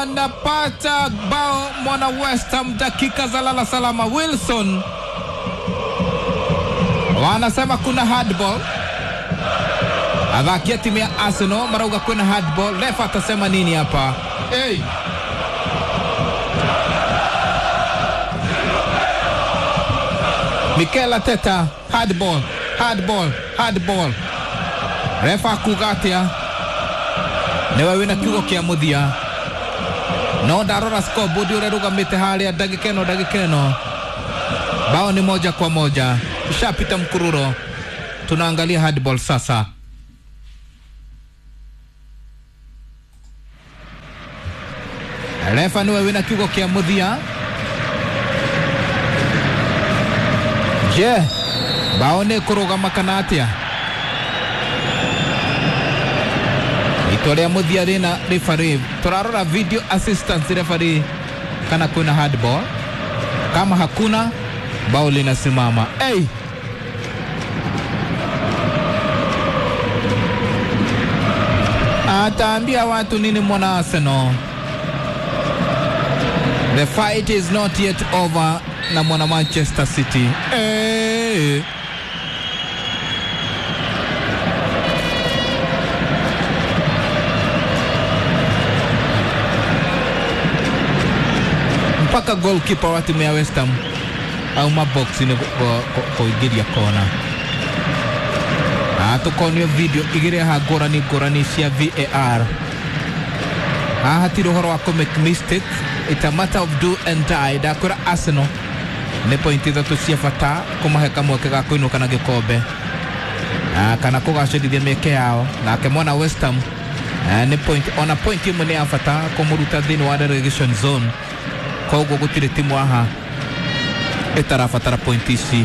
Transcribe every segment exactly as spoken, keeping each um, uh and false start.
Anapata bao mwana West Ham dakika za lala salama. Wilson wanasema kuna hardball. Adhakia timu ya Arsenal marauga kuna hardball. Refa atasema nini hapa? Hey. Mikel Arteta, hardball, hardball, hardball. Refa kugatia. Newa wina kiugo kia muthia. No darora scoreboard ureruga mite hali ya dagikeno dagikeno. Bao ni moja kwa moja. Ushapita mkururo. Tunaangalia hardball sasa. Refa niwe wina kiugo kia muthia. Je, bao ni kuruga makanatia. Itolea muthia rina referee. Turarora video assistance referee kana kuna hardball. Kama hakuna, bao linasimama. Hey! Ataambia watu nini mwana Arsenal? The fight is not yet over na mwana Manchester City. Hey! Mpaka goalkeeper wa timu ya West Ham au mabox ni kuigiria kona. Atukonio video igiria ha gorani gorani cia V A R. Aha tiro horo wako make mistake. It's a matter of do and die. Dakura Arsenal ne pointi thatu cia bata kumaheka mweke ga kuinuka na gikombe. Kana kugacirithia meke yao na kemona West Ham ne point on a point imwe ni afata kumuruta thini wa relegation zone. Kogo gutire timu aha etarafatara point ici.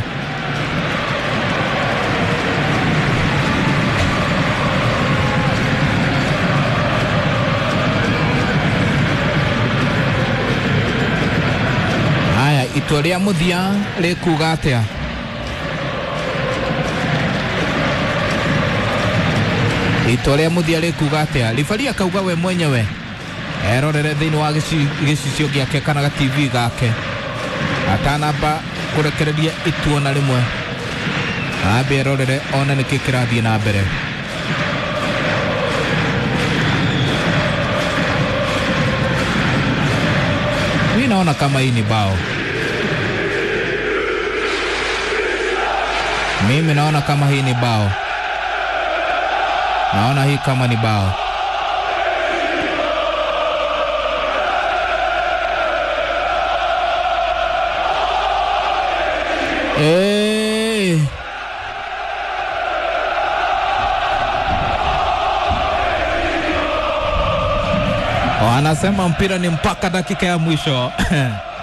Haya itolea muthia rekuga atia. Itolea muthia rekuga atia. Lifaria kauga we mwenyewe erorere thini wa gicicio giake kana ga T V gake atanamba kurekereria ituona rimwe abe erorere ona nikikirathie na mbere. Mimi naona kama hii ni bao. Mimi naona kama hii ni bao. Naona hii kama ni bao. Hey. Wanasema mpira ni mpaka dakika ya mwisho.